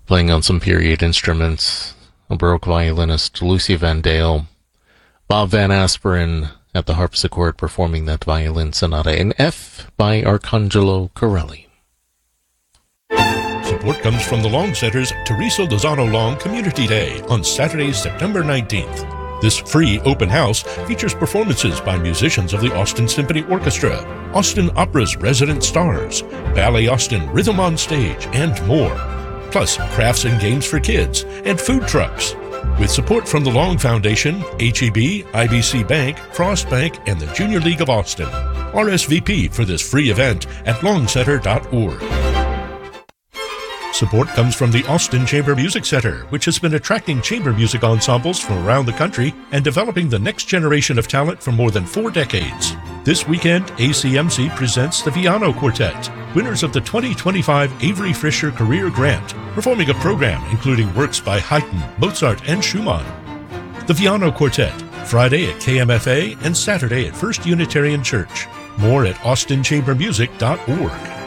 playing on some period instruments, a Baroque violinist, Lucy Van Dale, Bob Van Asperen at the harpsichord performing that violin sonata in F by Arcangelo Corelli. Support comes from the Long Center's Teresa Lozano Long Community Day on Saturday, September 19th. This free open house features performances by musicians of the Austin Symphony Orchestra, Austin Opera's resident stars, Ballet Austin Rhythm on Stage, and more. Plus crafts and games for kids and food trucks. With support from the Long Foundation, HEB, IBC Bank, Frost Bank, and the Junior League of Austin. RSVP for this free event at longcenter.org. Support comes from the Austin Chamber Music Center, which has been attracting chamber music ensembles from around the country and developing the next generation of talent for more than 4 decades. This weekend, ACMC presents the Viano Quartet, winners of the 2025 Avery Fisher Career Grant, performing a program including works by Haydn, Mozart, and Schumann. The Viano Quartet, Friday at KMFA and Saturday at First Unitarian Church. More at austinchambermusic.org.